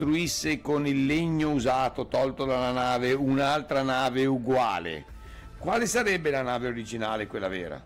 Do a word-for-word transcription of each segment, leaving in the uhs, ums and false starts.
costruisse con il legno usato tolto dalla nave un'altra nave uguale, quale sarebbe la nave originale, quella vera?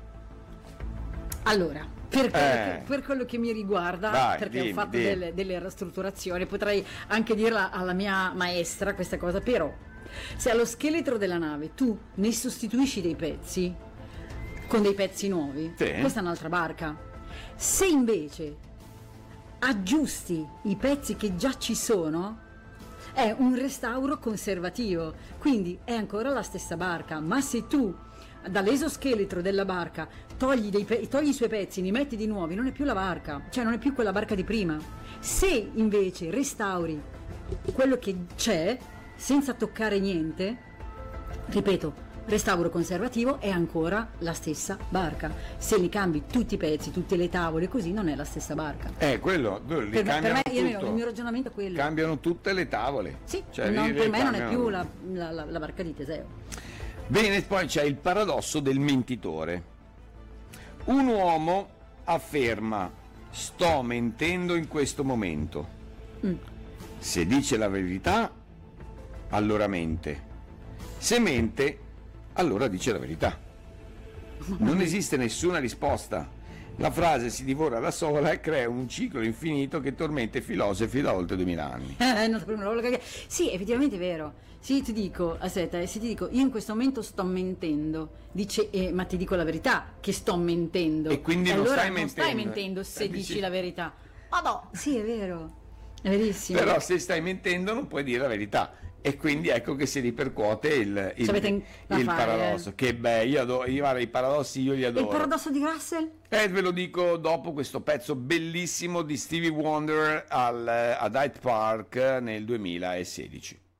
Allora, per quello, Eh. che, per quello che mi riguarda, Vai, perché dimmi, ho fatto dimmi. delle, delle ristrutturazioni, potrei anche dirla alla mia maestra questa cosa, però se allo scheletro della nave tu ne sostituisci dei pezzi con dei pezzi nuovi, Sì. questa è un'altra barca. Se invece aggiusti i pezzi che già ci sono, è un restauro conservativo, quindi è ancora la stessa barca, ma se tu dall'esoscheletro della barca togli, dei pe- togli i suoi pezzi, ne metti di nuovi, non è più la barca, cioè non è più quella barca di prima. Se invece restauri quello che c'è senza toccare niente, ripeto, restauro conservativo, è ancora la stessa barca. Se li cambi tutti i pezzi, tutte le tavole, così non è la stessa barca. Eh, quello, quello li Per me, per cambiano me io- tutto. il mio ragionamento è quello. Cambiano tutte le tavole. Sì, Cioè, non- lì per le me non è cambiano- più la, la- la- la barca di Teseo. Bene, poi c'è il paradosso del mentitore. Un uomo afferma: sto mentendo in questo momento. Mm. Se dice la verità, allora mente. Se mente, allora dice la verità. Non esiste nessuna risposta. La frase si divora da sola e crea un ciclo infinito che tormenta i filosofi da oltre duemila anni. Eh, non sapevo, non l'avevo capito. Sì, effettivamente è vero. Se io ti dico, aspetta, eh, se ti dico, io in questo momento sto mentendo, dice, eh, ma ti dico la verità che sto mentendo. E quindi non allora stai non mentendo. stai mentendo se Eh, dici dici- la verità. Ma no, sì, è vero. È verissimo. Però se stai mentendo non puoi dire la verità. E quindi ecco che si ripercuote il, il, Ci avete da il fare, paradosso. eh. Che bello, io adoro, io, guarda, i paradossi io li E adoro. il paradosso di Russell? E ve lo dico dopo questo pezzo bellissimo di Stevie Wonder al, ad Hyde Park nel duemilasedici.